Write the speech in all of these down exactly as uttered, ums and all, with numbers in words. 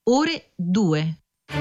ore due.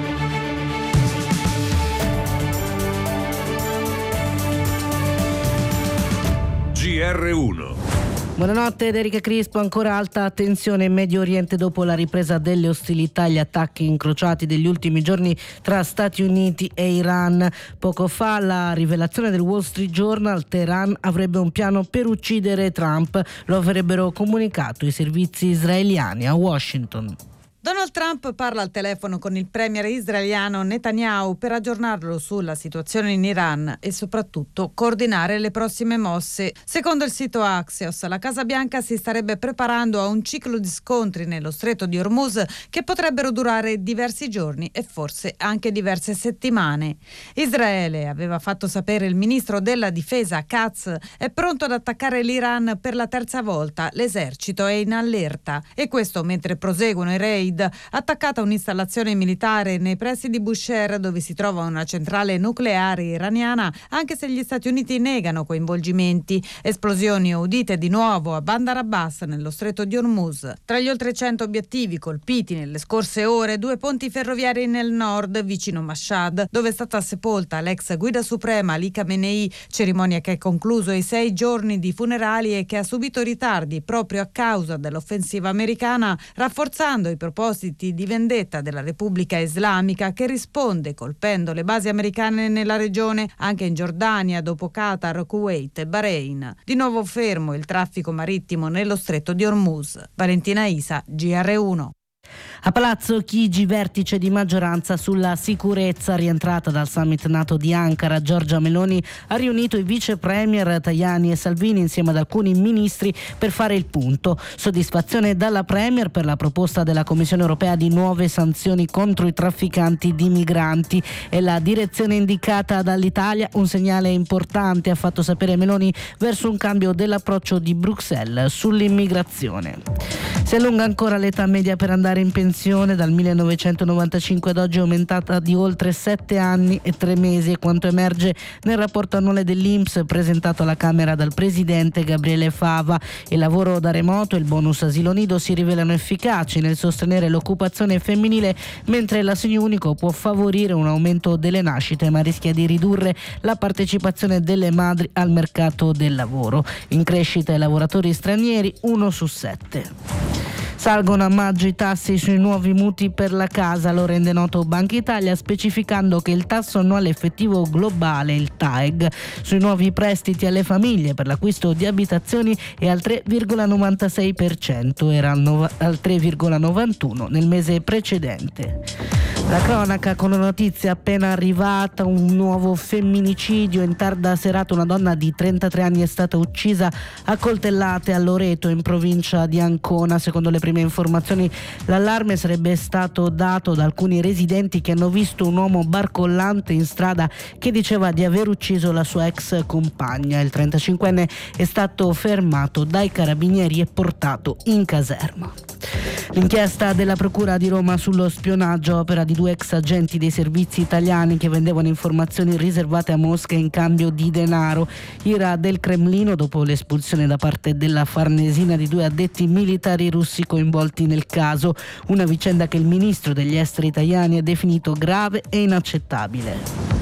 G R uno. Buonanotte ed Erika Crispo. Ancora alta tensione in Medio Oriente dopo la ripresa delle ostilità e gli attacchi incrociati degli ultimi giorni tra Stati Uniti e Iran. Poco fa la rivelazione del Wall Street Journal: Teheran avrebbe un piano per uccidere Trump. Lo avrebbero comunicato i servizi israeliani a Washington. Donald Trump parla al telefono con il premier israeliano Netanyahu per aggiornarlo sulla situazione in Iran e soprattutto coordinare le prossime mosse. Secondo il sito Axios, la Casa Bianca si starebbe preparando a un ciclo di scontri nello stretto di Hormuz che potrebbero durare diversi giorni e forse anche diverse settimane. Israele, aveva fatto sapere il ministro della difesa Katz, è pronto ad attaccare l'Iran per la terza volta. L'esercito è in allerta e questo mentre proseguono i raid attaccata un'installazione militare nei pressi di Bushehr, dove si trova una centrale nucleare iraniana, anche se gli Stati Uniti negano coinvolgimenti. Esplosioni udite di nuovo a Bandar Abbas nello stretto di Hormuz. Tra gli oltre cento obiettivi colpiti nelle scorse ore, due ponti ferroviari nel nord, vicino Mashhad, dove è stata sepolta l'ex guida suprema Ali Khamenei, cerimonia che ha concluso i sei giorni di funerali e che ha subito ritardi proprio a causa dell'offensiva americana, rafforzando i propositi di vendetta della Repubblica Islamica, che risponde colpendo le basi americane nella regione, anche in Giordania dopo Qatar, Kuwait e Bahrain. Di nuovo fermo il traffico marittimo nello stretto di Hormuz. Valentina Isa, G R uno. A Palazzo Chigi, vertice di maggioranza sulla sicurezza. Rientrata dal summit NATO di Ankara, Giorgia Meloni ha riunito i vice premier Tajani e Salvini insieme ad alcuni ministri per fare il punto. Soddisfazione dalla premier per la proposta della Commissione europea di nuove sanzioni contro i trafficanti di migranti e la direzione indicata dall'Italia, un segnale importante, ha fatto sapere Meloni, verso un cambio dell'approccio di Bruxelles sull'immigrazione. Si allunga ancora l'età media per andare in pensione. Dal millenovecentonovantacinque ad oggi è aumentata di oltre sette anni e tre mesi, è quanto emerge nel rapporto annuale dell'I N P S presentato alla Camera dal presidente Gabriele Fava. Il lavoro da remoto e il bonus asilo nido si rivelano efficaci nel sostenere l'occupazione femminile, mentre l'assegno unico può favorire un aumento delle nascite ma rischia di ridurre la partecipazione delle madri al mercato del lavoro. In crescita i lavoratori stranieri, uno su sette. Salgono a maggio i tassi sui nuovi mutui per la casa, lo rende noto Banca Italia, specificando che il tasso annuale effettivo globale, il T A E G, sui nuovi prestiti alle famiglie per l'acquisto di abitazioni è al tre virgola novantasei per cento, era al tre virgola novantuno nel mese precedente. La cronaca con una notizia appena arrivata: un nuovo femminicidio. In tarda serata una donna di trentatré anni è stata uccisa a coltellate a Loreto, in provincia di Ancona. Secondo le prime informazioni l'allarme sarebbe stato dato da alcuni residenti che hanno visto un uomo barcollante in strada che diceva di aver ucciso la sua ex compagna. Il trentacinquenne è stato fermato dai carabinieri e portato in caserma. L'inchiesta della Procura di Roma sullo spionaggio, opera di due ex agenti dei servizi italiani che vendevano informazioni riservate a Mosca in cambio di denaro. Ira del Cremlino dopo l'espulsione da parte della Farnesina di due addetti militari russi coinvolti nel caso, una vicenda che il ministro degli esteri italiani ha definito grave e inaccettabile.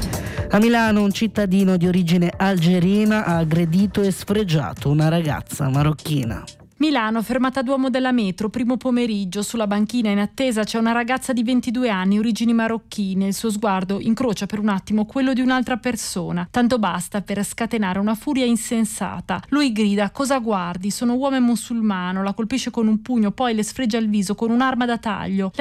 A Milano un cittadino di origine algerina ha aggredito e sfregiato una ragazza marocchina. Milano, fermata Duomo della metro, primo pomeriggio. Sulla banchina in attesa c'è una ragazza di ventidue anni, origini marocchine. Il suo sguardo incrocia per un attimo quello di un'altra persona. Tanto basta per scatenare una furia insensata. Lui grida: "Cosa guardi? Sono uomo e musulmano". La colpisce con un pugno, poi le sfregia il viso con un'arma da taglio.